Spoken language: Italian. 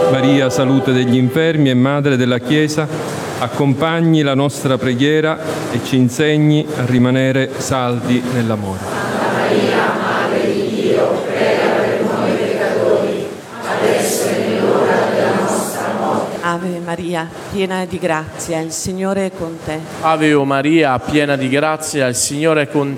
Maria, salute degli infermi e Madre della Chiesa, accompagni la nostra preghiera e ci insegni a rimanere saldi nell'amore. Maria, Madre di Dio, prega per noi peccatori, adesso e nell'ora della nostra morte. Ave Maria, piena di grazia, il Signore è con te. Ave o Maria, piena di grazia, il Signore è con te.